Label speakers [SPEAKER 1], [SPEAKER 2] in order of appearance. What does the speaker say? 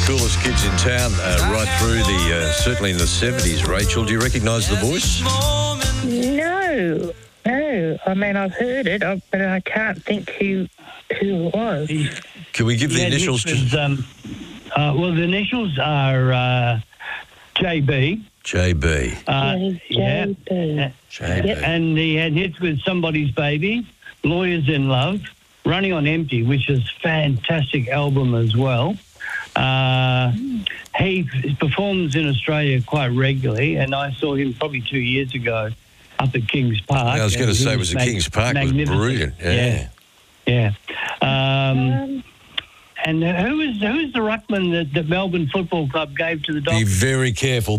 [SPEAKER 1] coolest kids in town right through the, certainly in the 70s, Rachel. Do you recognise the voice?
[SPEAKER 2] No. I mean, I've heard it, but I can't think who it was.
[SPEAKER 1] Can we give the initials?
[SPEAKER 3] Well, the initials are JB.
[SPEAKER 1] JB.
[SPEAKER 2] JB.
[SPEAKER 1] JB.
[SPEAKER 3] And he had hits with Somebody's Baby, Lawyers in Love, Running on Empty, which is a fantastic album as well. He performs in Australia quite regularly, and I saw him probably 2 years ago up at Kings Park.
[SPEAKER 1] I was going to say, it was at Kings Park. It was brilliant.
[SPEAKER 3] Yeah. And who's the ruckman that Melbourne Football Club gave to the Dockers?
[SPEAKER 1] Be very careful.